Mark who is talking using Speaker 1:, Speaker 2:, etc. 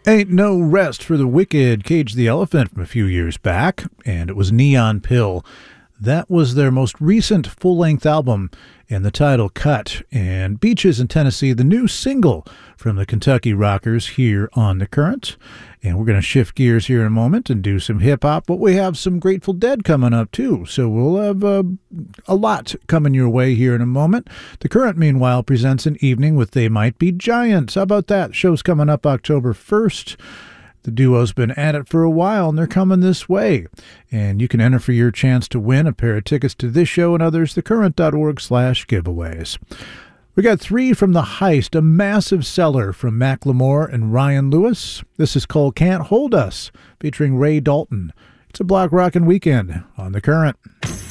Speaker 1: Ain't No Rest for the Wicked, Cage the Elephant from a few years back, and it was Neon Pill. That was their most recent full-length album and the title cut. And Beaches in Tennessee, the new single from the Kentucky Rockers here on The Current. And we're going to shift gears here in a moment and do some hip-hop, but we have some Grateful Dead coming up too. So we'll have a lot coming your way here in a moment. The Current, meanwhile, presents an evening with They Might Be Giants. How about that? Show's coming up October 1st. The duo's been at it for a while, and they're coming this way. And you can enter for your chance to win a pair of tickets to this show and others, thecurrent.org/giveaways. We got 3 from The Heist, a massive seller from Macklemore and Ryan Lewis. This is called Can't Hold Us, featuring Ray Dalton. It's a block rockin' weekend on The Current.